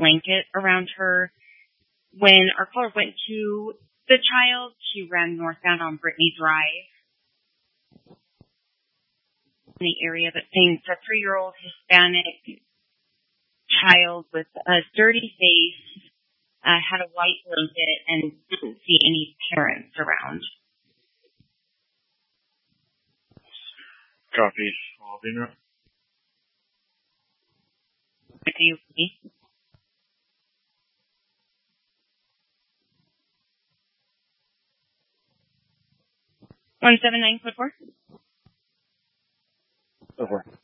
blanket around her. When our caller went to the child, she ran northbound on Brittany Drive in the area that seems a 3-year-old Hispanic child with a dirty face, had a white blanket, and didn't see any parents around. Copy. Alvina. Do you see? One 7-9 4. Over.